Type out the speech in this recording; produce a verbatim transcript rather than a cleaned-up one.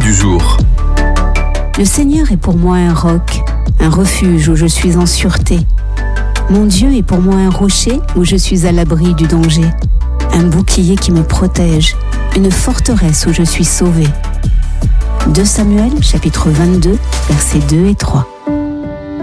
du jour. Le Seigneur est pour moi un roc, un refuge où je suis en sûreté. Mon Dieu est pour moi un rocher où je suis à l'abri du danger. Un bouclier qui me protège, une forteresse où je suis sauvé. deux Samuel, chapitre vingt-deux, versets deux et trois.